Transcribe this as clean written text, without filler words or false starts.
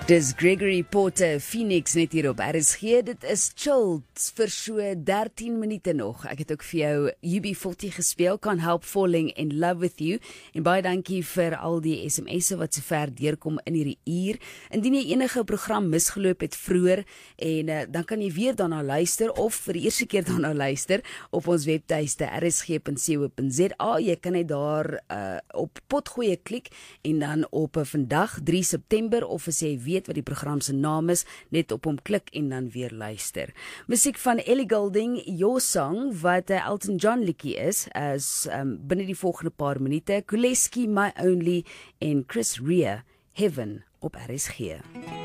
Dis Gregory Porter, Phoenix, net hier op RSG. Dit is chill vir so 13 minute nog. Ek het ook vir jou UB40 gespeel, Can't Help Falling in Love With You. En baie dankie vir al die SMS'e wat so ver deurkom in hierdie uur. Indien jy enige program misgeloop het vroeër, en dan kan jy weer daarna luister, of vir die eerste keer daarna luister, op ons webtuiste rsg.co.za. Jy kan net daar op potgoeie klik, en dan op vandag 3 September, of as jy weet wat die program se naam is, net op hom klik en dan weer luister. Musiek van Ellie Goulding, Your Song, wat Elton John liedjie is binne die volgende paar minute. Kuleski, My Only, en Chris Rea, Heaven op RSG.